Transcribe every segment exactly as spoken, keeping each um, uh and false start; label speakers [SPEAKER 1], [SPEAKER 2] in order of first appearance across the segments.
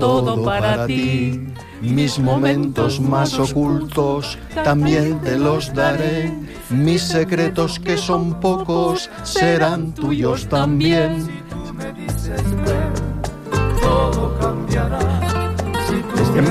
[SPEAKER 1] todo para ti. Mis momentos más ocultos también te los daré. Mis secretos, que son pocos, serán tuyos también.
[SPEAKER 2] Estem,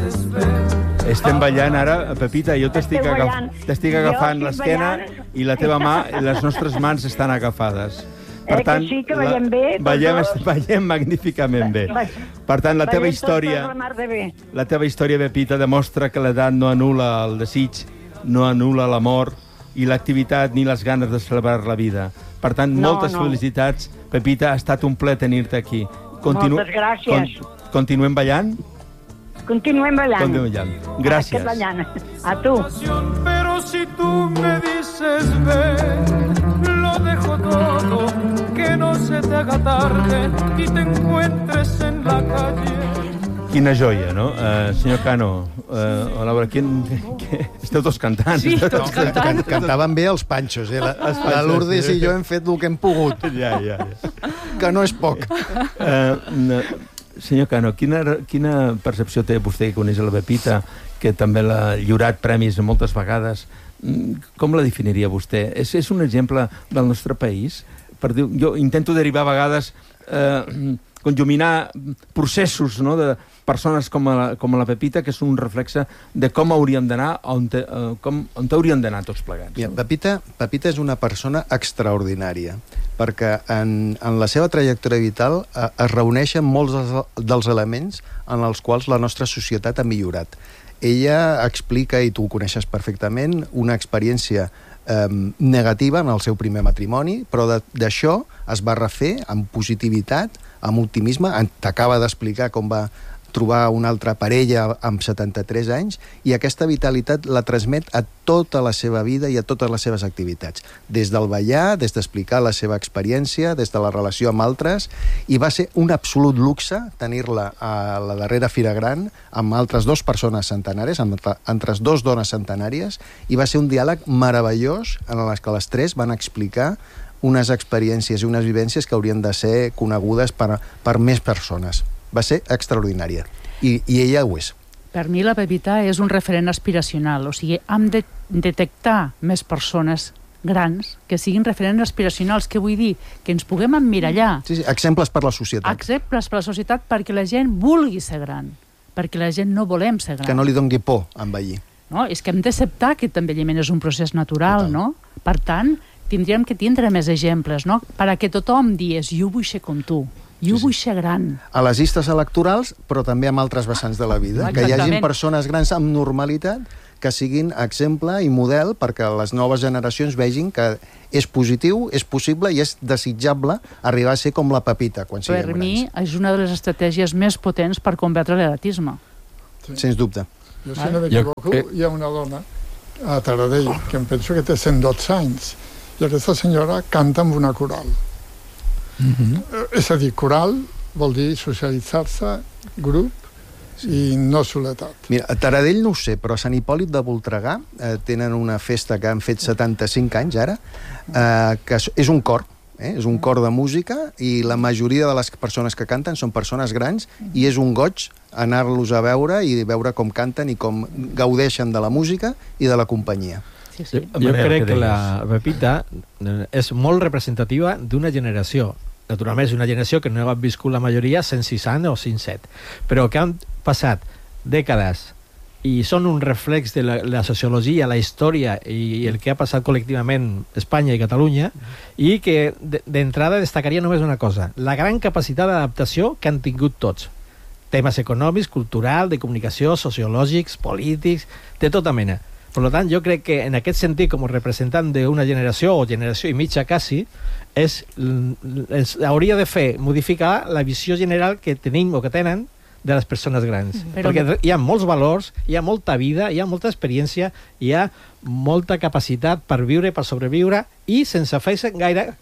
[SPEAKER 2] estem ballant ara, Pepita, jo t'estic agaf, t'estic agafant l'esquena i la teva mà, les nostres mans estan agafades. Per tant,
[SPEAKER 3] eh, que sí, que veiem bé.
[SPEAKER 2] Veiem, veiem magníficament bé. Per tant, la teva història, la teva història, Pepita, demostra que l'edat no anul·la el desig, no anul·la l'amor i l'activitat ni les ganes de celebrar la vida. Per tant, no, moltes no. felicitats, Pepita, ha estat un plaer tenir-te aquí. Continu
[SPEAKER 3] Moltes gràcies.
[SPEAKER 2] Con continuem ballant?
[SPEAKER 3] Continuem ballant.
[SPEAKER 2] Continuem ballant. Gràcies.
[SPEAKER 3] Ballant. A tu.
[SPEAKER 4] Pero si tú me dices ven, lo dejo todo, que no se te haga tarde y te encuentres en la calle.
[SPEAKER 2] Quina joia, no? Uh, senyor Cano, uh, Laura, quin, que... esteu tots cantant.
[SPEAKER 5] Sí, tots cantant. Cantaven bé els panxos, eh? La, la Lourdes i jo hem fet el que hem pogut.
[SPEAKER 2] Ja, ja, ja.
[SPEAKER 5] Que no és poc.
[SPEAKER 2] Uh, senyor Cano, quina, quina percepció té vostè que coneix la Pepita, que també l'ha lliurat premis moltes vegades? Com la definiria vostè? És, és un exemple del nostre país? Per dir, jo intento derivar a vegades... Eh, conjuminar processos, no?, de persones com la, com la Pepita, que és un reflexe de com hauríem d'anar, on, te, uh, com, on hauríem d'anar tots plegats.
[SPEAKER 5] Mira, Pepita, Pepita és una persona extraordinària, perquè en, en la seva trajectòria vital eh, es reuneixen molts dels, dels elements en els quals la nostra societat ha millorat. Ella explica, i tu ho coneixes perfectament, una experiència eh, negativa en el seu primer matrimoni, però d'això es va refer amb positivitat, amb optimisme. T'acaba d'explicar com va trobar una altra parella amb setanta-tres anys, i aquesta vitalitat la transmet a tota la seva vida i a totes les seves activitats. Des del ballar, des d'explicar la seva experiència, des de la relació amb altres, i va ser un absolut luxe tenir-la a la darrera Fira Gran amb altres dues persones centenàries, amb altres dues dones centenàries, i va ser un diàleg meravellós en les que les tres van explicar unes experiències i unes vivències que haurien de ser conegudes per, per més persones. Va ser extraordinària. I, i ella ho és.
[SPEAKER 6] Per mi la Pepita és un referent aspiracional. O sigui, hem de detectar més persones grans que siguin referents aspiracionals. Què vull dir? Que ens puguem emmirallar.
[SPEAKER 5] Sí, sí, exemples per la societat.
[SPEAKER 6] Exemples per la societat perquè la gent vulgui ser gran. Perquè la gent no volem ser gran.
[SPEAKER 5] Que no li doni por envellir.
[SPEAKER 6] No? És que hem d'acceptar que aquest envelliment és un procés natural, no? Per tant, tindríem que tindre més exemples, no? Perquè tothom digués, jo vull ser com tu, jo vull ser gran.
[SPEAKER 5] A les llistes electorals, però també amb altres vessants de la vida.
[SPEAKER 6] Exactament.
[SPEAKER 5] Que hi hagin persones grans amb normalitat que siguin exemple i model perquè les noves generacions vegin que és positiu, és possible i és desitjable arribar a ser com la Pepita quan siguem grans.
[SPEAKER 6] Per mi és una de les estratègies més potents per combatre l'edatisme.
[SPEAKER 5] Sí. Sens dubte.
[SPEAKER 7] Jo, si no m'equivoco, que... hi ha una dona a Taradell que em penso que té cent dotze anys, i aquesta senyora canta amb una coral. Mm-hmm. És a dir, coral vol dir socialitzar-se, grup, i no soledat.
[SPEAKER 5] Mira, a Taradell no ho sé, però a Sant Hipòlit de Voltregà eh, tenen una festa que han fet setanta-cinc anys ara, eh, que és un cor, eh? És un cor de música, i la majoria de les persones que canten són persones grans, i és un goig anar-los a veure i veure com canten i com gaudeixen de la música i de la companyia.
[SPEAKER 6] Sí, sí.
[SPEAKER 8] Jo, jo crec que la Pepita és molt representativa d'una generació. Naturalment és una generació que no ha viscut la majoria cent sis anys o cent set, però que han passat dècades i són un reflex de la, la sociologia, la història i el que ha passat col·lectivament Espanya i Catalunya, i que d'entrada destacaria només una cosa: la gran capacitat d'adaptació que han tingut tots. Temes econòmics, cultural, de comunicació, sociològics, polítics, de tota mena. Per tant, jo crec que en aquest sentit, com a representant d'una generació o generació i mitja quasi, és, és, hauria de fer modificar la visió general que tenim o que tenen de les persones grans. Però... perquè hi ha molts valors, hi ha molta vida, hi ha molta experiència, hi ha molta capacitat per viure, per sobreviure, i sense fer gaire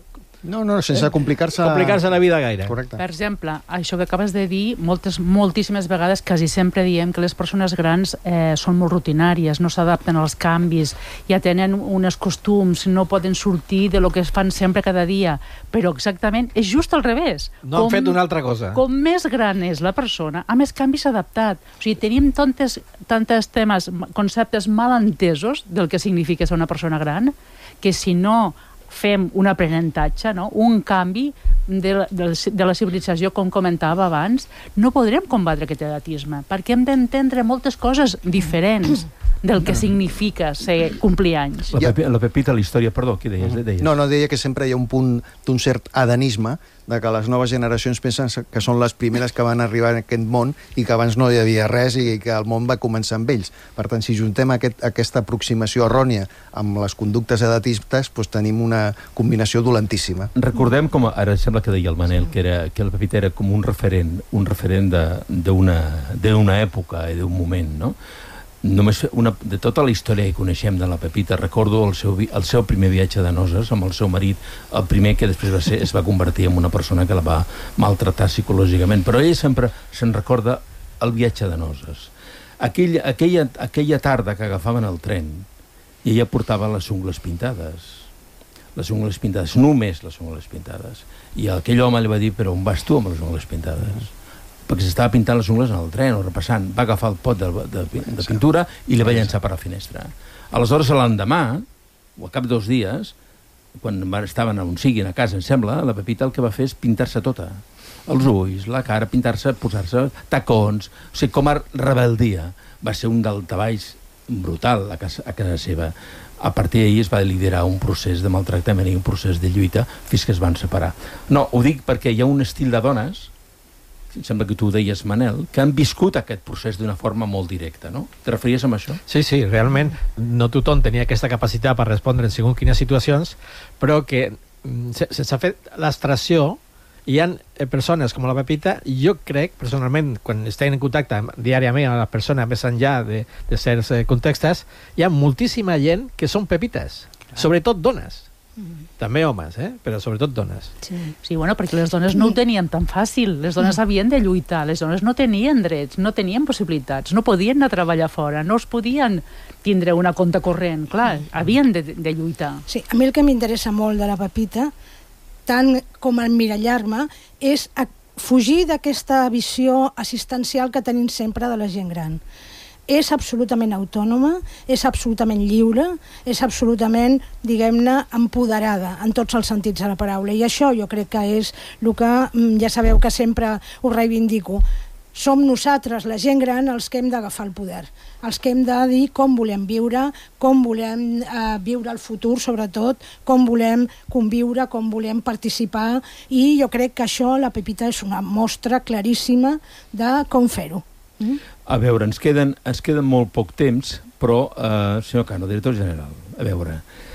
[SPEAKER 5] No, no, sense complicar-se...
[SPEAKER 8] Complicar-se la vida gaire.
[SPEAKER 5] Correcte.
[SPEAKER 6] Per exemple, això que acabes de dir, moltes, moltíssimes vegades, quasi sempre diem que les persones grans eh, són molt rutinàries, no s'adapten als canvis, ja tenen uns costums, no poden sortir de lo que fan sempre cada dia, però exactament és just al revés.
[SPEAKER 8] No han
[SPEAKER 6] com,
[SPEAKER 8] fet una altra cosa.
[SPEAKER 6] Com més gran és la persona, a més canvis s'ha adaptat. O sigui, tenim tantes, tantes temes, conceptes mal entesos del que significa ser una persona gran, que si no fem un aprenentatge, no? Un canvi de la, de, de la civilització, com comentava abans, no podrem combatre aquest edatisme, perquè hem d'entendre moltes coses diferents del que significa ser complir anys.
[SPEAKER 2] La, Pepi, la Pepita, la història, perdó, què deies? deies?
[SPEAKER 5] No, no, deia que sempre hi ha un punt d'un cert adanisme, de que les noves generacions pensen que són les primeres que van arribar en aquest món i que abans no hi havia res i que el món va començar amb ells. Per tant, si juntem aquest, aquesta aproximació errònia amb les conductes edatistes, doncs tenim una combinació dolentíssima.
[SPEAKER 2] Recordem, com ara sembla que deia el Manel, que, era, que el Pepita era com un referent, un referent d'una època i d'un moment, no? Només una, de tota la història que coneixem de la Pepita, recordo el seu, el seu primer viatge de noces amb el seu marit, el primer que després va ser, es va convertir en una persona que la va maltratar psicològicament, però ella sempre se'n recorda el viatge de noces. Aquell, aquella, aquella tarda que agafaven el tren i ella portava les ungles pintades, les ungles pintades, només les ungles pintades, i aquell home li va dir, però on vas tu amb les ungles pintades? Perquè s'estava pintant les ungles en el tren o repassant, va agafar el pot de, de, de pintura i li va llançar per la finestra. Aleshores, l'endemà, o al cap de dos dies, quan estaven on siguin a casa, em sembla, la Pepita el que va fer és pintar-se tota. Els ulls, la cara, pintar-se, posar-se tacons, o sigui, com a rebeldia. Va ser un daltabaix brutal a casa, a casa seva. A partir d'ahir es va liderar un procés de maltractament i un procés de lluita fins que es van separar. No, ho dic perquè hi ha un estil de dones, em sembla que tu ho deies, Manel, que han viscut aquest procés d'una forma molt directa, no? Te referies amb això?
[SPEAKER 8] Sí, sí, realment no tothom tenia aquesta capacitat per respondre en segons quines situacions, però que s'ha fet l'extracció. Hi ha persones com la Pepita, jo crec, personalment, quan estem en contacte diàriament amb les persones més enllà de, de certs contextes, hi ha moltíssima gent que són pepites, sobretot dones. Mm. També homes, eh? Però sobretot dones.
[SPEAKER 6] Sí. Sí, bueno, perquè les dones no ho tenien tan fàcil. Les dones havien de lluitar, les dones no tenien drets, no tenien possibilitats, no podien anar a treballar fora, no es podien tindre una compte corrent, clar, havien de, de lluitar.
[SPEAKER 9] Sí, a mi el que m'interessa molt de la Pepita, tant com emmirallar-me, és fugir d'aquesta visió assistencial que tenim sempre de la gent gran. És absolutament autònoma, és absolutament lliure, és absolutament, diguem-ne, empoderada en tots els sentits de la paraula. I això jo crec que és el que, ja sabeu que sempre ho reivindico, som nosaltres, la gent gran, els que hem d'agafar el poder, els que hem de dir com volem viure, com volem eh, viure el futur, sobretot, com volem conviure, com volem participar, i jo crec que això, la Pepita, és una mostra claríssima de com fer-ho. Mm?
[SPEAKER 2] A veure, ens queden, ens queden molt poc temps, però, eh, senyor Cano, director general, a veure,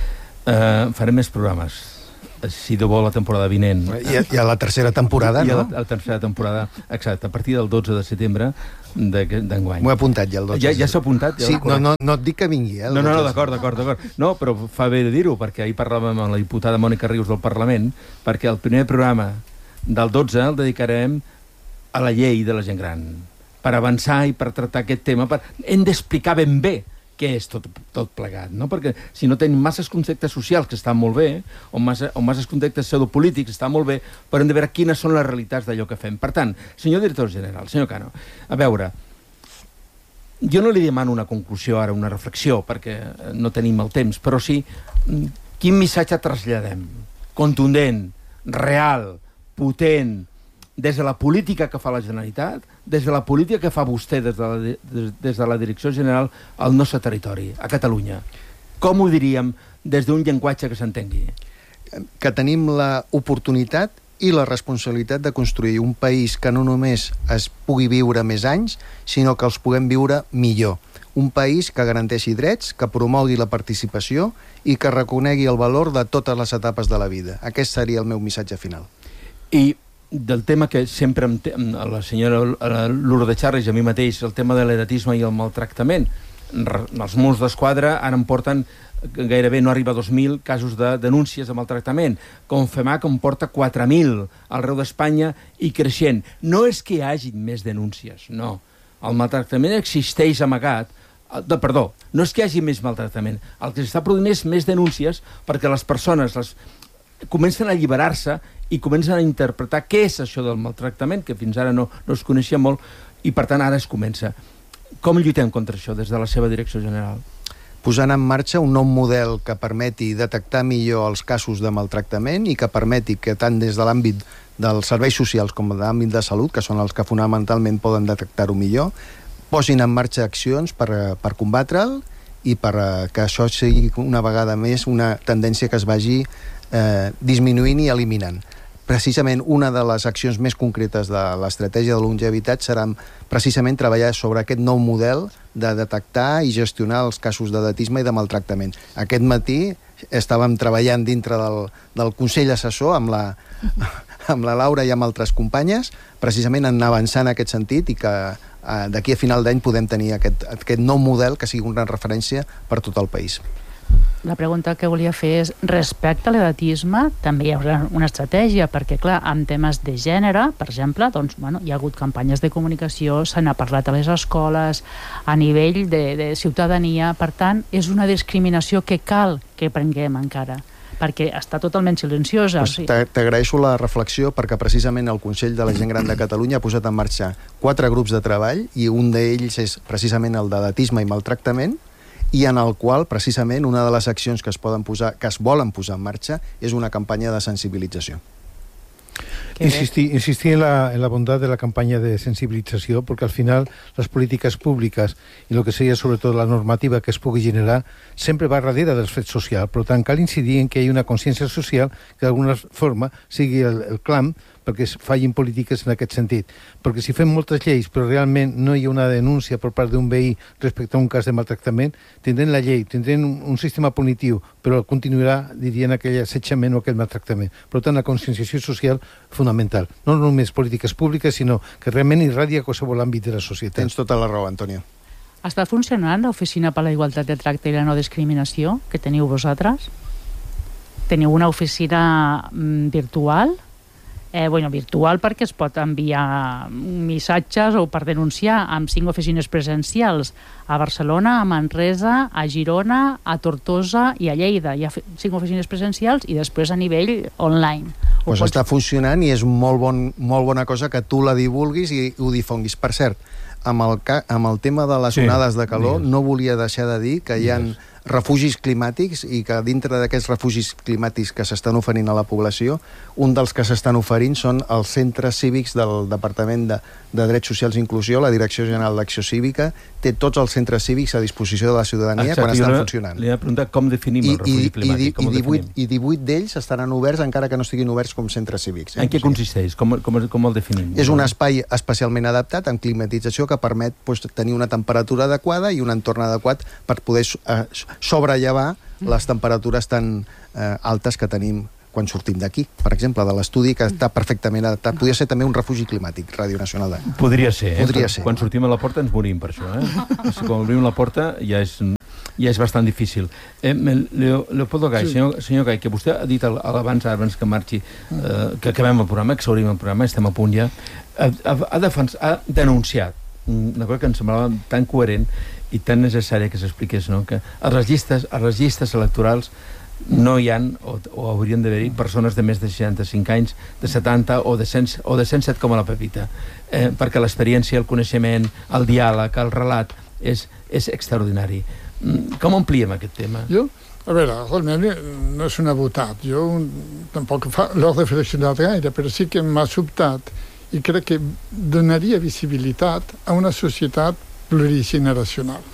[SPEAKER 2] eh, farem més programes, si de bo la temporada vinent.
[SPEAKER 5] I a, i a la tercera temporada,
[SPEAKER 2] I
[SPEAKER 5] no?
[SPEAKER 2] I a la, la tercera temporada, exacte, a partir del dotze de setembre d'enguany.
[SPEAKER 5] M'ho he apuntat ja, el dotze.
[SPEAKER 2] Ja, ja s'ha apuntat? Ja
[SPEAKER 5] sí, no, no, no et dic que vingui, eh?
[SPEAKER 2] No, no, no, d'acord, d'acord, d'acord. No, però fa bé de dir-ho, perquè ahir parlàvem amb la diputada Mònica Rius del Parlament, perquè el primer programa del dotze el dedicarem a la llei de la gent gran, per avançar i per tractar aquest tema. Per... Hem d'explicar ben bé què és tot, tot plegat, no? Perquè si no tenim masses conceptes socials, que estan molt bé, o masses, o masses conceptes pseudopolítics, estan molt bé, però hem de veure quines són les realitats d'allò que fem. Per tant, senyor director general, senyor Cano, a veure, jo no li demano una conclusió ara, una reflexió, perquè no tenim el temps, però sí, quin missatge traslladem? Contundent, real, potent, des de la política que fa la Generalitat, des de la política que fa vostè des de la, des, des de la Direcció General al nostre territori, a Catalunya. Com ho diríem des d'un llenguatge que s'entengui?
[SPEAKER 5] Que tenim l'oportunitat i la responsabilitat de construir un país que no només es pugui viure més anys, sinó que els puguem viure millor. Un país que garanteixi drets, que promogui la participació i que reconegui el valor de totes les etapes de la vida. Aquest seria el meu missatge final.
[SPEAKER 2] I del tema que sempre a la senyora Lourdes Charles i a mi mateix, el tema de l'edatisme i el maltractament, els Mossos d'Esquadra ara em porten gairebé no arriba a dos mil casos de denúncies de maltractament. Confemac em porta quatre mil arreu d'Espanya i creixent. No és que hi hagi més denúncies, no. El maltractament existeix amagat. De, perdó, no és que hi hagi més maltractament. El que s'està produint és més denúncies perquè les persones les, comencen a alliberar-se i comencen a interpretar què és això del maltractament, que fins ara no, no es coneixia molt, i per tant ara es comença. Com lluitem contra això des de la seva direcció general?
[SPEAKER 5] Posant en marxa un nou model que permeti detectar millor els casos de maltractament i que permeti que tant des de l'àmbit dels serveis socials com de l'àmbit de salut, que són els que fonamentalment poden detectar-ho millor, posin en marxa accions per, per combatre'l i per que això sigui una vegada més una tendència que es vagi eh, disminuint i eliminant. Precisament una de les accions més concretes de l'estratègia de longevitat serà precisament treballar sobre aquest nou model de detectar i gestionar els casos d'edatisme i de maltractament. Aquest matí estàvem treballant dintre del, del Consell Assessor amb la, amb la Laura i amb altres companyes, precisament en avançar en aquest sentit i que eh, d'aquí a final d'any podem tenir aquest, aquest nou model que sigui una referència per tot el país.
[SPEAKER 6] La pregunta que volia fer és, respecte a l'edatisme, també hi haurà una estratègia, perquè, clar, en temes de gènere, per exemple, doncs, bueno, hi ha hagut campanyes de comunicació, se n'ha parlat a les escoles, a nivell de, de ciutadania, per tant, és una discriminació que cal que prenguem encara, perquè està totalment silenciosa.
[SPEAKER 5] Pues t'agraeixo la reflexió perquè precisament el Consell de la Gent Gran de Catalunya ha posat en marxa quatre grups de treball i un d'ells és precisament el d'edatisme i maltractament, i en el qual, precisament, una de les accions que es poden posar, que es volen posar en marxa és una campanya de sensibilització.
[SPEAKER 10] Insistir, insistir en, la, en la bondad de la campaña de sensibilización, porque al final las políticas públicas y lo que sería sobre todo la normativa que es pugui generar sempre va darrere del fet social. Per tant, cal incidir en que hi ha una consciència social que d'alguna forma sigui el, el clam perquè es fallin polítiques en aquest sentit. Perquè si fem moltes lleis però realment no hi ha una denúncia per part d'un veí respecte a un cas de maltractament, tindrem la llei, tindrem un, un sistema punitiu, però continuarà, dirien, aquell assetjament o aquell maltractament. Per tant, la conscienciació social fonamental. No només polítiques públiques, sinó que realment irradia qualsevol àmbit de la societat.
[SPEAKER 5] Tens tota la raó, Antonio.
[SPEAKER 6] Està funcionant l'Oficina per la Igualtat de Tracte i la No Discriminació que teniu vosaltres? Teniu una oficina mm, virtual? Eh, bueno, virtual perquè es pot enviar missatges o per denunciar amb cinc oficines presencials a Barcelona, a Manresa, a Girona, a Tortosa i a Lleida. Hi ha cinc oficines presencials i després a nivell online.
[SPEAKER 5] Pues pots... està funcionant i és molt, bon, molt bona cosa que tu la divulguis i ho difonguis. Per cert, amb el, ca... amb el tema de les sí, onades de calor, digues. No volia deixar de dir que hi ha digues. refugis climàtics i que dintre d'aquests refugis climàtics que s'estan oferint a la població, un dels que s'estan oferint són els centres cívics del Departament de, de Drets Socials i Inclusió, la Direcció General d'Acció Cívica, té tots els centres cívics a disposició de la ciutadania. Exacte, quan estan funcionant.
[SPEAKER 2] Li he preguntat com definim I, el refugi i, climàtic.
[SPEAKER 5] I, i, divuit, I divuit d'ells estaran oberts encara que no estiguin oberts com centres cívics.
[SPEAKER 2] En què consisteix? Com, com, com el definim?
[SPEAKER 5] És un espai especialment adaptat amb climatització que permet pues, tenir una temperatura adequada i un entorn adequat per poder eh, sobrellevar les temperatures tan eh, altes que tenim quan sortim d'aquí, per exemple, de l'estudi, que està perfectament adaptat. Podria ser també un refugi climàtic, Ràdio Nacional. De...
[SPEAKER 2] Podria ser, eh?
[SPEAKER 5] Podria ser.
[SPEAKER 2] Quan sortim a la porta ens morim per això, eh? Quan obrim la porta ja és, ja és bastant difícil. Eh, Leo, Leopoldo Gai, sí. senyor, senyor Gai, que vostè ha dit abans, abans que marxi, eh, que acabem el programa, que s'obrim el programa, estem a punt ja, ha, ha, defens, ha denunciat una cosa que em semblava tan coherent i tan necessària que s'expliqués, no? Que als registres, als registres electorals no hi ha, o, o haurien d'haver-hi, persones de més de seixanta-cinc anys, de setanta o de, cent, o de cent set com a la Pepita, eh, perquè l'experiència, el coneixement, el diàleg, el relat és, és extraordinari. Com ampliem aquest tema?
[SPEAKER 7] Jo, a veure, realment no és una votat. Jo tampoc fa, l'ho reflexionat gaire, però sí que m'ha sobtat i crec que donaria visibilitat a una societat plurigeneracional.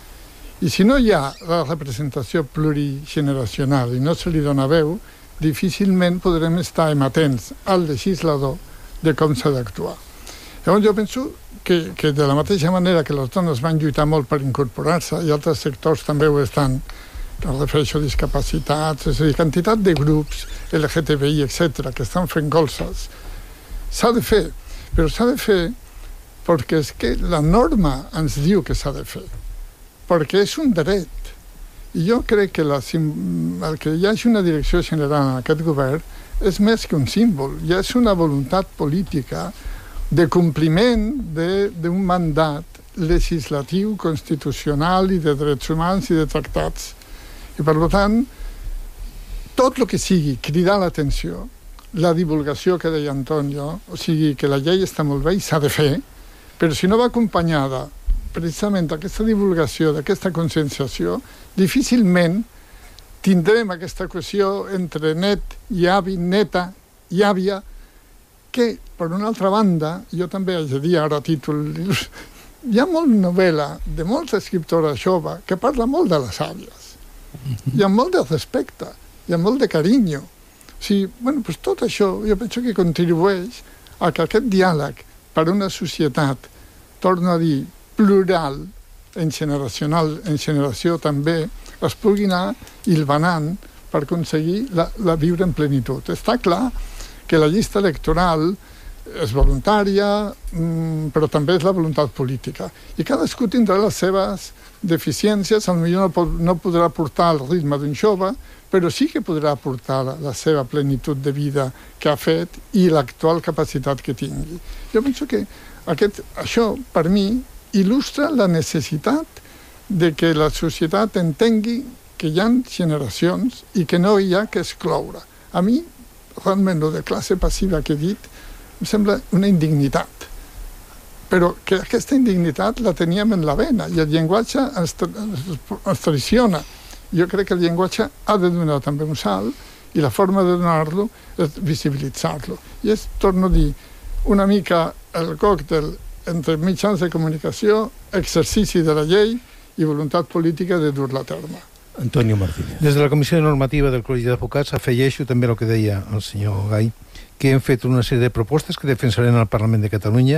[SPEAKER 7] I si no hi ha la representació plurigeneracional i no se li dona veu, difícilment podrem estar amatents al legislador de com s'ha d'actuar. Llavors jo penso que, que de la mateixa manera que les dones van lluitar molt per incorporar-se i altres sectors també ho estan, em refereixo a discapacitats, és a dir, quantitat de grups L G T B I, etcètera, que estan fent colzes, s'ha de fer, però s'ha de fer perquè és que la norma ens diu que s'ha de fer. perquè és un dret. I jo crec que la, el que hi hagi una direcció general en aquest govern és més que un símbol, ja és una voluntat política de compliment d'un mandat legislatiu, constitucional i de drets humans i de tractats. I per tant, tot el que sigui cridar l'atenció, la divulgació que deia Antonio, o sigui que la llei està molt bé i s'ha de fer, però si no va acompanyada precisament d'aquesta divulgació, d'aquesta conscienciació, difícilment tindrem aquesta qüestió entre net i avi, neta i àvia, que, per una altra banda, jo també haig de dir ara a títol... Hi ha molt novel·la de molts escriptors joves que parla molt de les àvies. Hi ha molt de respecte, hi ha molt de carinyo. O sigui, bueno, pues tot això jo penso que contribueix a que aquest diàleg per una societat, torno a dir, plural, en generacional, en generació també, es pugui anar hilvanant per aconseguir la, la viure en plenitud. Està clar que la llista electoral és voluntària, però també és la voluntat política. I cadascú tindrà les seves deficiències, potser no, pot, no podrà portar el ritme d'un jove, però sí que podrà aportar la, la seva plenitud de vida que ha fet i l'actual capacitat que tingui. Jo penso que aquest, això, per mi, il·lustra la necessitat de que la societat entengui que hi ha generacions i que no hi ha que excloure. A mi, realment, el de classe passiva que he dit, em sembla una indignitat. Però que aquesta indignitat la teníem en la vena i el llenguatge ens, ens traiciona. Jo crec que el llenguatge ha de donar també un salt i la forma de donar-lo és visibilitzar-lo. I és, torno a dir, una mica el còctel entre mitjans de comunicació, exercici de la llei i voluntat política de dur-la a terme.
[SPEAKER 2] Antonio Martínez.
[SPEAKER 10] Des de la Comissió Normativa del Col·legi d'Advocats afegeixo també el que deia el senyor Gai, que hem fet una sèrie de propostes que defensarem al Parlament de Catalunya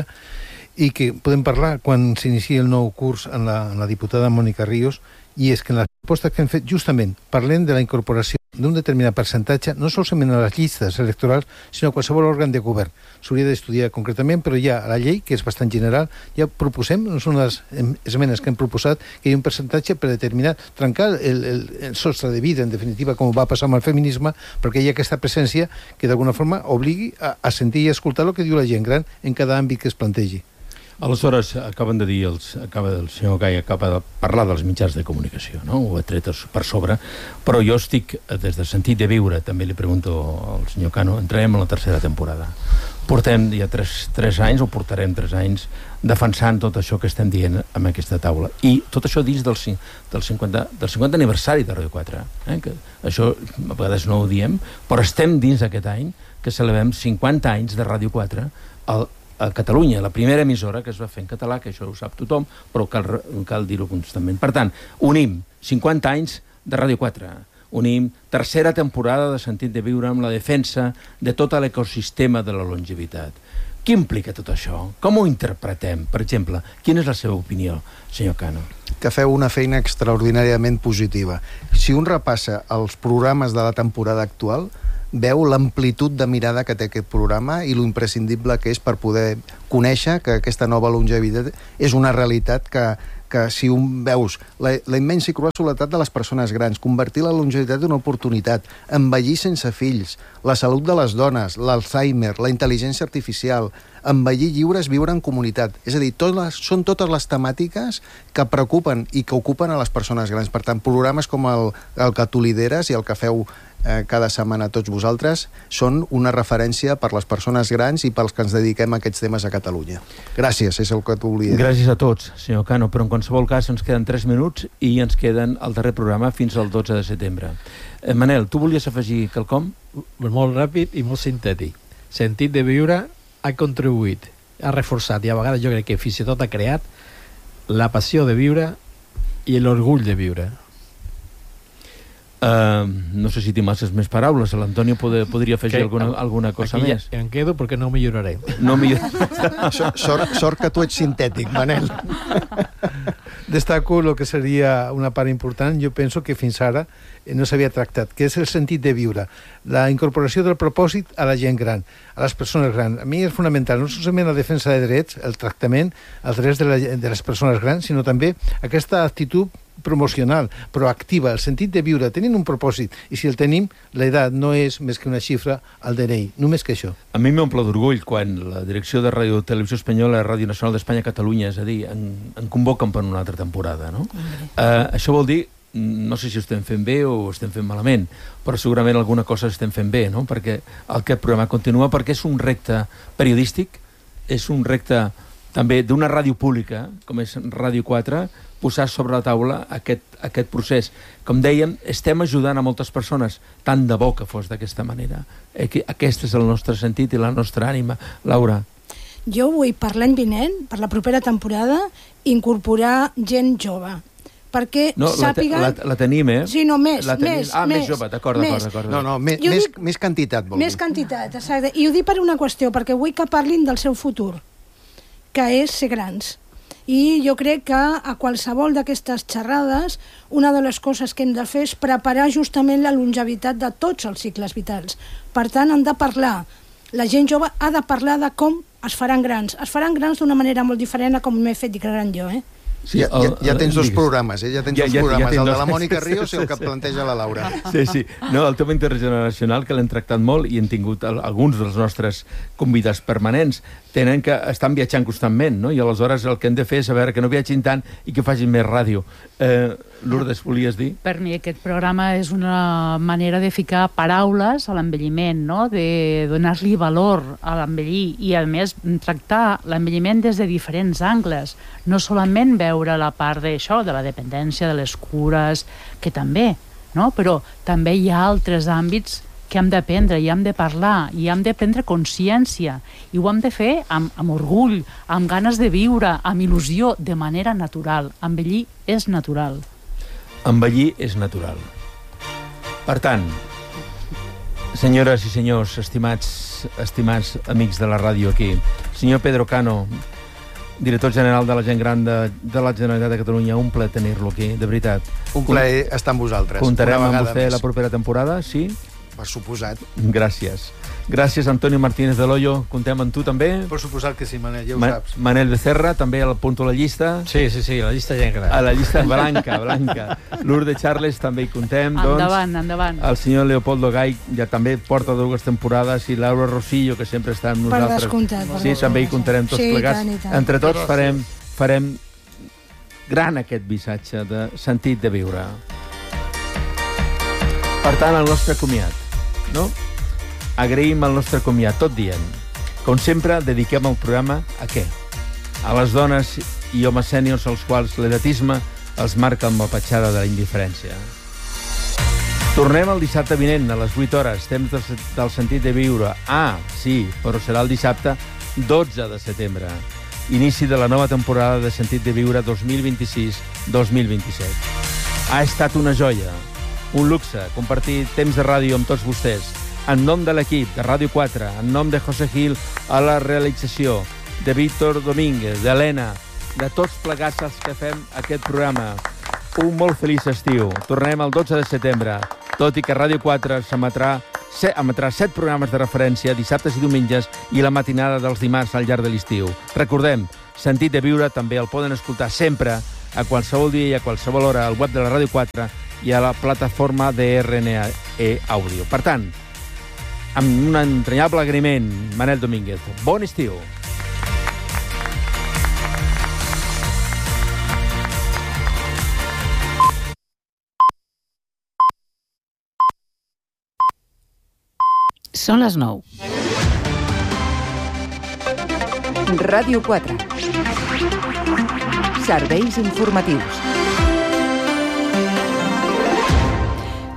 [SPEAKER 10] i que podem parlar quan s'inicia el nou curs en la, en la diputada Mònica Ríos, i és que en les propostes que hem fet justament parlem de la incorporació d'un determinat percentatge, no solament a les llistes electorals, sinó a qualsevol òrgan de govern. S'hauria d'estudiar concretament, però ja a la llei, que és bastant general, ja proposem, són les esmenes que hem proposat, que hi ha un percentatge per determinar, trencar el, el, el sostre de vida, en definitiva, com va passar amb el feminisme, perquè hi ha aquesta presència que d'alguna forma obligui a, a sentir i a escoltar el que diu la gent gran en cada àmbit que es plantegi.
[SPEAKER 2] Aleshores, acaben de dir, els, acaba, el senyor Gai acaba de parlar dels mitjans de comunicació, no? Ho ha tret per sobre, però jo estic, des del sentit de viure, també li pregunto al senyor Cano, entrarem en la tercera temporada. Portem ja tres, tres anys, o portarem tres anys, defensant tot això que estem dient en aquesta taula. I tot això dins del, del, cinquanta, del cinquanta aniversari de Ràdio quatre. Eh? Que això a vegades no ho diem, però estem dins d'aquest any que celebrem cinquanta anys de Ràdio quatre al a Catalunya, la primera emissora que es va fer en català, que això ho sap tothom, però cal, cal dir-ho constantment. Per tant, unim cinquanta anys de Ràdio quatre, unim tercera temporada de Sentit de Viure amb la defensa de tot l'ecosistema de la longevitat. Què implica tot això? Com ho interpretem? Per exemple, quina és la seva opinió, senyor Cano?
[SPEAKER 5] Que feu una feina extraordinàriament positiva. Si un repassa els programes de la temporada actual, veu l'amplitud de mirada que té aquest programa i lo imprescindible que és per poder conèixer que aquesta nova longevitat és una realitat que, que si un veus la, la immensa i crua soledat de les persones grans, convertir la longevitat en una oportunitat, envellir sense fills, la salut de les dones, l'Alzheimer, la intel·ligència artificial, envellir lliures, viure en comunitat. És a dir, totes, són totes les temàtiques que preocupen i que ocupen a les persones grans. Per tant, programes com el, el que tu lideres i el que feu eh, cada setmana a tots vosaltres són una referència per les persones grans i pels que ens dediquem a aquests temes a Catalunya. Gràcies, és el que tu volia dir.
[SPEAKER 2] Gràcies a tots, senyor Cano, però en qualsevol cas ens queden tres minuts i ens queden el darrer programa fins al dotze de setembre. Eh, Manel, tu volies afegir quelcom?
[SPEAKER 8] Molt ràpid i molt sintètic. Sentit de Viure ha contribuït, ha reforçat i a vegades jo crec que fins i tot ha creat la passió de viure i l'orgull de viure.
[SPEAKER 2] Uh, no sé si té masses més paraules. L'Antonio pod podria afegir okay. alguna, alguna cosa
[SPEAKER 8] Aquí
[SPEAKER 2] més.
[SPEAKER 8] Ja em quedo perquè no milloraré.
[SPEAKER 2] No milloraré.
[SPEAKER 5] Sort, sort que tu ets sintètic, Manel.
[SPEAKER 10] destaco el que seria una part important, jo penso que fins ara no s'havia tractat, que és el sentit de viure, la incorporació del propòsit a la gent gran, a les persones grans. A mi és fonamental, no solament la defensa de drets, el tractament, els drets de, la, de les persones grans, sinó també aquesta actitud promocional, proactiva, el sentit de viure, tenint un propòsit, i si el tenim, l'edat no és més que una xifra al D N I, només que això.
[SPEAKER 2] A mi m'omple d'orgull quan la direcció de Ràdio Televisió Espanyola, Ràdio Nacional d'Espanya, Catalunya, és a dir, en, en convoquen per una altra temporada, no? Uh, això vol dir, no sé si ho estem fent bé o ho estem fent malament, però segurament alguna cosa estem fent bé, no? Perquè aquest programa continua, perquè és un repte periodístic, és un repte també d'una ràdio pública, com és Ràdio quatre, posar sobre la taula aquest, aquest procés. Com dèiem, estem ajudant a moltes persones, tant de bo que fos d'aquesta manera. Aquest és el nostre sentit i la nostra ànima. Laura.
[SPEAKER 9] Jo vull, per l'any vinent, per la propera temporada, incorporar gent jove. Perquè
[SPEAKER 2] no,
[SPEAKER 9] sàpiguen...
[SPEAKER 2] La, la, la tenim, eh?
[SPEAKER 9] Sí, no, més,
[SPEAKER 2] la
[SPEAKER 9] més,
[SPEAKER 2] ah,
[SPEAKER 9] més.
[SPEAKER 2] més jove, d'acord, d'acord.
[SPEAKER 5] No, no, més, més, dic, més quantitat, vol
[SPEAKER 9] Més
[SPEAKER 5] dir.
[SPEAKER 9] quantitat, exacte. I ho dic per una qüestió, perquè vull que parlin del seu futur, que és ser grans. I jo crec que a qualsevol d'aquestes xerrades una de les coses que hem de fer és preparar justament la longevitat de tots els cicles vitals. Per tant, han de parlar, la gent jove ha de parlar de com es faran grans. Es faran grans d'una manera molt diferent a com m'he fet gran jo, eh?
[SPEAKER 5] Sí, ja, ja, ja tens dos programes, eh? Ja tens ja, dos programes, ja, ja el de la Mònica Ríos i el que planteja la Laura.
[SPEAKER 2] Sí, sí. No, el tema intergeneracional, que l'hem tractat molt i hem tingut el, alguns dels nostres convidats permanents, tenen que estan viatjant constantment, no? I aleshores el que hem de fer és a veure que no viatgin tant i que facin més ràdio. Eh, Lourdes, volies dir?
[SPEAKER 6] Per mi aquest programa és una manera de ficar paraules a l'envelliment, no? De donar-li valor a l'envellir i, a més, tractar l'envelliment des de diferents angles. No solament veure la part d'això, de la dependència, de les cures, que també, no? Però també hi ha altres àmbits que hem d'aprendre, i hem de parlar, i hem de prendre consciència, i ho hem de fer amb, amb orgull, amb ganes de viure, amb il·lusió, de manera natural. Envellir és natural.
[SPEAKER 2] Envellir és natural. Per tant, senyores i senyors, estimats, estimats amics de la ràdio aquí, senyor Pedro Cano, director general de la gent gran de, de la Generalitat de Catalunya, un plaer tenir-lo aquí, de veritat.
[SPEAKER 5] Un plaer estar amb vosaltres.
[SPEAKER 2] Comptarem amb vostè més. La propera temporada, sí?
[SPEAKER 5] Per suposat.
[SPEAKER 2] Gràcies. Gràcies, Antonio Martínez de Loyo. Comptem amb tu, també.
[SPEAKER 10] Per suposat que sí, Manel, ja ho
[SPEAKER 2] Ma
[SPEAKER 10] saps.
[SPEAKER 2] Manel Becerra, també al punto a la llista.
[SPEAKER 8] Sí, sí, sí, la llista gent gran.
[SPEAKER 2] A la llista blanca, blanca. Lourdes Charles, també hi comptem.
[SPEAKER 6] Endavant,
[SPEAKER 2] doncs,
[SPEAKER 6] endavant.
[SPEAKER 2] El senyor Leopoldo Gai, ja també porta dues temporades, i Laura Rosillo, que sempre està amb nosaltres.
[SPEAKER 9] Per descomptat. Per
[SPEAKER 2] sí, també hi comptarem tots
[SPEAKER 9] sí,
[SPEAKER 2] plegats.
[SPEAKER 9] Tant, tant.
[SPEAKER 2] Entre tots farem, farem gran aquest missatge de sentit de viure. Per tant, el nostre comiat. No? Agraïm el nostre comiat, tot dient. Com sempre, dediquem el programa a què? A les dones i homes sèniors als quals l'edatisme els marca amb la petjada de la indiferència. Tornem el dissabte vinent, a les vuit hores, temps del, del sentit de viure. Ah, sí, però serà el dissabte dotze de setembre. Inici de la nova temporada de Sentit de Viure dos mil vint-i-sis dos mil vint-i-set. Ha estat una joia, un luxe, compartir temps de ràdio amb tots vostès. En nom de l'equip de Ràdio quatre, en nom de José Gil a la realització, de Víctor Domínguez, d'Helena, de tots plegats els que fem aquest programa. Un molt feliç estiu. Tornem el dotze de setembre, tot i que Ràdio quatre s'emetrà emetrà set programes de referència dissabtes i diumenges i la matinada dels dimarts al llarg de l'estiu. Recordem, Sentit de Viure també el poden escoltar sempre, a qualsevol dia i a qualsevol hora, al web de la Ràdio quatre i a la plataforma de R N E Audio. Per tant, amb un entranyable agraïment, Manel Domínguez. Bon estiu!
[SPEAKER 11] Són les nou. Ràdio quatre. Serveis informatius.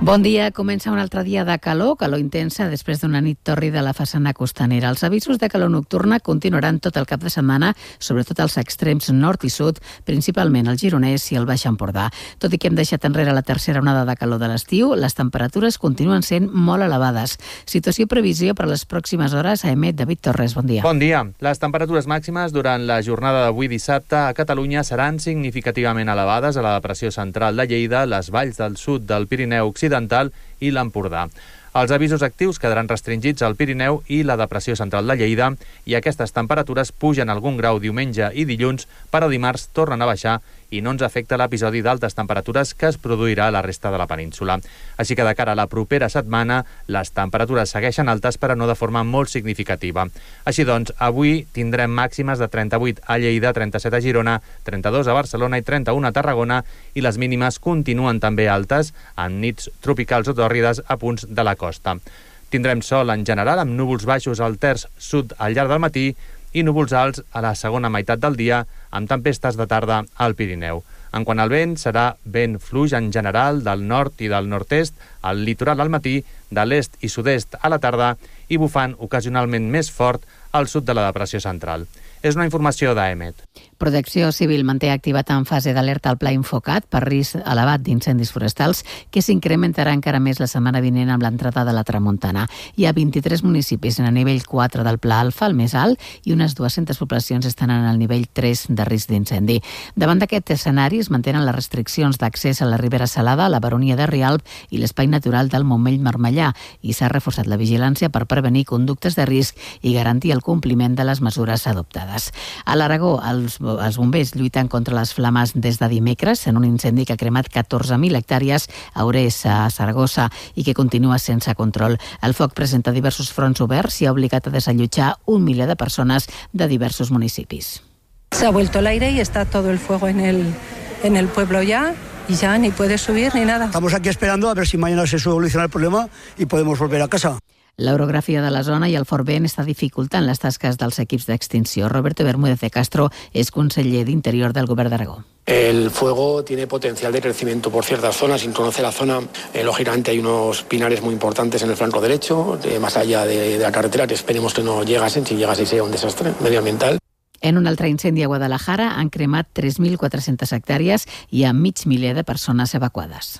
[SPEAKER 12] Bon dia. Comença un altre dia de calor, calor intensa després d'una nit tòrrida a la façana costanera. Els avisos de calor nocturna continuaran tot el cap de setmana, sobretot als extrems nord i sud, principalment al Gironès i al Baix Empordà. Tot i que hem deixat enrere la tercera onada de calor de l'estiu, les temperatures continuen sent molt elevades. Situació i previsió per a les pròximes hores. A Emet, David Torres, bon dia.
[SPEAKER 13] Bon dia. Les temperatures màximes durant la jornada d'avui dissabte a Catalunya seran significativament elevades a la depressió central de Lleida, les valls del sud del Pirineu Occidental i l'Empordà. Els avisos actius quedaran restringits al Pirineu i la depressió central de Lleida i aquestes temperatures pugen algun grau diumenge i dilluns, però dimarts tornen a baixar i no ens afecta l'episodi d'altes temperatures que es produirà a la resta de la península. Així que de cara a la propera setmana, les temperatures segueixen altes però no de forma molt significativa. Així doncs, avui tindrem màximes de trenta-vuit a Lleida, trenta-set a Girona, trenta-dos a Barcelona i trenta-un a Tarragona, i les mínimes continuen també altes, amb nits tropicals o tòrrides a punts de la costa. Tindrem sol en general, amb núvols baixos al terç sud al llarg del matí i núvols alts a la segona meitat del dia, amb tempestes de tarda al Pirineu. En quant al vent, serà vent fluix en general del nord i del nord-est, al litoral al matí, de l'est i sud-est a la tarda i bufant ocasionalment més fort al sud de la depressió central. És una informació d'A E M E T.
[SPEAKER 12] Protecció Civil manté activat en fase d'alerta el Pla Infocat per risc elevat d'incendis forestals, que s'incrementarà encara més la setmana vinent amb l'entrada de la tramuntana. Hi ha vint-i-tres municipis en el nivell quatre del Pla Alfa, el més alt, i unes dues-centes poblacions estan en el nivell tres de risc d'incendi. Davant d'aquest escenari es mantenen les restriccions d'accés a la Ribera Salada, a la Baronia de Rialb i l'espai natural del Montmell-Marmellà, i s'ha reforçat la vigilància per prevenir conductes de risc i garantir el compliment de les mesures adoptades. A l'Aragó, els els bombers lluiten contra les flames des de dimecres en un incendi que ha cremat catorze mil hectàrees a Orès, a Saragossa, i que continua sense control. El foc presenta diversos fronts oberts i ha obligat a desallotjar un miler de persones de diversos municipis.
[SPEAKER 14] Se ha vuelto el aire y está todo el fuego en el, en el pueblo ya. Y ya ni puede subir ni nada.
[SPEAKER 15] Estamos aquí esperando a ver si mañana se soluciona el problema y podemos volver a casa.
[SPEAKER 12] L'orografia de la zona i el fort vent està dificultant les tasques dels equips d'extinció. Roberto Bermúdez de Castro és conseller d'Interior del Govern d'Aragó.
[SPEAKER 16] El fuego tiene potencial de crecimiento por ciertas zonas. Si conoce la zona, eh, lógicamente hay unos pinares muy importantes en el flanco derecho, eh, más allá de, de la carretera, que esperemos que no llegasen. Si llegase sería un desastre medioambiental.
[SPEAKER 12] En un altre incendi a Guadalajara han cremat tres mil quatre-centes hectàrees i a mig miler de persones evacuades.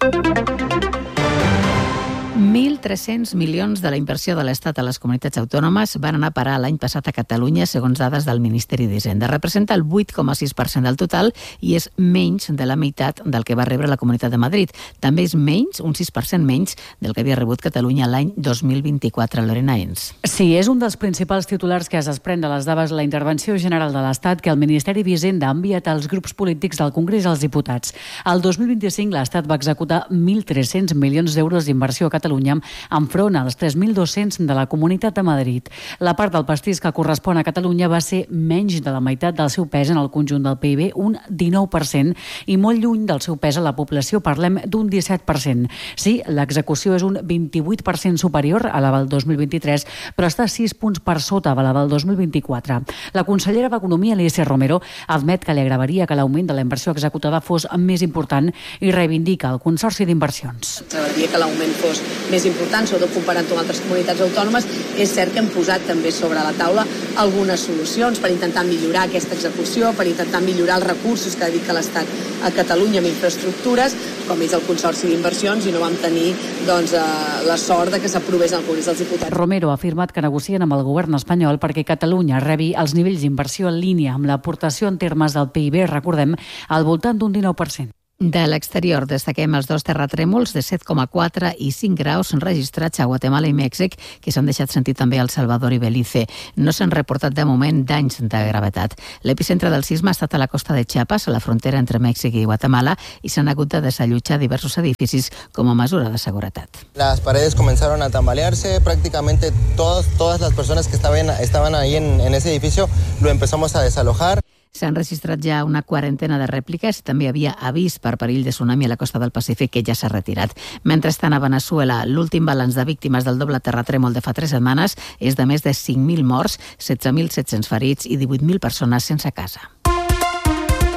[SPEAKER 12] mil tres-cents milions de la inversió de l'Estat a les comunitats autònomes van anar a parar l'any passat a Catalunya, segons dades del Ministeri d'Hisenda. Representa el vuit coma sis per cent del total i és menys de la meitat del que va rebre la Comunitat de Madrid. També és menys, un sis per cent menys, del que havia rebut Catalunya l'any dos mil vint-i-quatre. Lorena Ens.
[SPEAKER 6] Sí, és un dels principals titulars que es desprèn de les dades la intervenció general de l'Estat que el Ministeri d'Hisenda ha enviat als grups polítics del Congrés dels Diputats. El dos mil vint-i-cinc l'Estat va executar mil tres-cents milions d'euros d'inversió a Catalunya enfront als tres mil dos-cents de la Comunitat de Madrid. La part del pastís que correspon a Catalunya va ser menys de la meitat del seu pes en el conjunt del P I B, un dinou per cent, i molt lluny del seu pes a la població, parlem d'un disset per cent. Sí, l'execució és un vint-i-vuit per cent superior a la del dos mil vint-i-tres, però està sis punts per sota de la del dos mil vint-i-quatre. La consellera d'Economia, Alícia Romero, admet que li agradaria que l'augment de la inversió executada fos més important i reivindica el Consorci d'Inversions.
[SPEAKER 17] M'agradaria que l'augment fos més important, sobretot comparant-ho amb altres comunitats autònomes. És cert que hem posat també sobre la taula algunes solucions per intentar millorar aquesta execució, per intentar millorar els recursos que dedica l'Estat a Catalunya amb infraestructures, com és el Consorci d'Inversions, i no vam tenir doncs, la sort de que s'aprovés al Congrés dels Diputats.
[SPEAKER 6] Romero ha afirmat que negocien amb el govern espanyol perquè Catalunya rebi els nivells d'inversió en línia amb l'aportació en termes del P I B, recordem, al voltant d'un dinou per cent.
[SPEAKER 12] De l'exterior destaquem els dos terratrèmols de set coma quatre i cinc graus registrats a Guatemala i Mèxic, que s'han deixat sentir també a El Salvador i Belize. No s'han reportat de moment danys de gravetat. L'epicentre del sisme ha estat a la costa de Chiapas, a la frontera entre Mèxic i Guatemala, i s'han hagut de desallotjar diversos edificis com a mesura de seguretat.
[SPEAKER 18] Las paredes comenzaron a tambalearse, prácticamente todas, todas las personas que estaban, estaban ahí en, en ese edificio lo empezamos a desalojar.
[SPEAKER 12] S'han registrat ja una quarantena de rèpliques. També havia avís per perill de tsunami a la costa del Pacífic, que ja s'ha retirat. Mentrestant, a Veneçuela, l'últim balanç de víctimes del doble terratrèmol de fa tres setmanes és de més de cinc mil morts, setze mil set-cents ferits i divuit mil persones sense casa.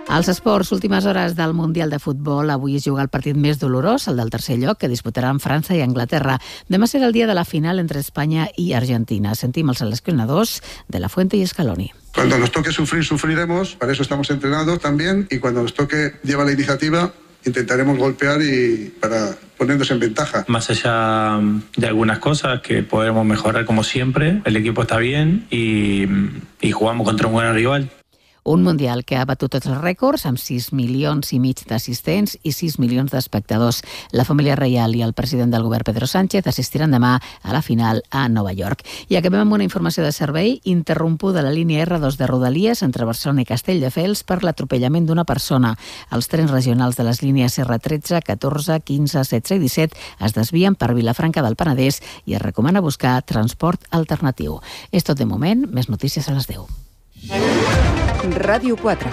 [SPEAKER 12] Als esports, últimes hores del Mundial de Futbol. Avui es juga el partit més dolorós, el del tercer lloc, que disputaran França i Anglaterra. Demà serà el dia de la final entre Espanya i Argentina. Sentim els seleccionadors de La Fuente i Scaloni.
[SPEAKER 19] Cuando nos toque sufrir, sufriremos. Para eso estamos entrenados también. Y cuando nos toque llevar la iniciativa, intentaremos golpear y para ponernos en ventaja.
[SPEAKER 20] Más allá de algunas cosas que podemos mejorar como siempre, el equipo está bien y, y jugamos contra un buen rival.
[SPEAKER 12] Un Mundial que ha batut tots els rècords amb sis milions i mig d'assistents i sis milions d'espectadors. La família reial i el president del govern, Pedro Sánchez, assistiran demà a la final a Nova York. I acabem amb una informació de servei. Interrompuda la línia erre dos de Rodalies entre Barcelona i Castelldefels per l'atropellament d'una persona. Els trens regionals de les línies erre tretze, catorze, quinze, setze i disset es desvien per Vilafranca del Penedès i es recomana buscar transport alternatiu. És tot de moment. Més notícies a les deu.
[SPEAKER 11] Ràdio quatre.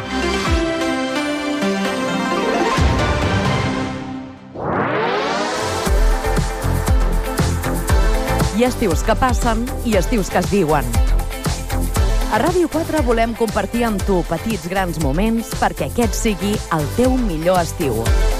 [SPEAKER 21] Hi ha estius que passen i estius que es diuen. A Ràdio quatre volem compartir amb tu petits grans moments perquè aquest sigui el teu millor estiu.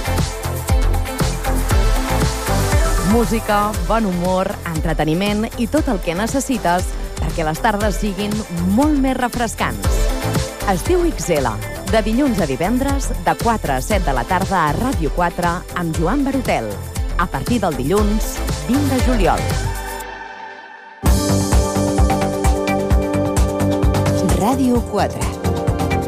[SPEAKER 21] Música, bon humor, entreteniment i tot el que necessites perquè les tardes siguin molt més refrescants. Estiu ics ele, de dilluns a divendres, de quatre a set de la tarda a Ràdio quatre amb Joan Barotel. A partir del dilluns, vint de juliol.
[SPEAKER 11] Ràdio quatre.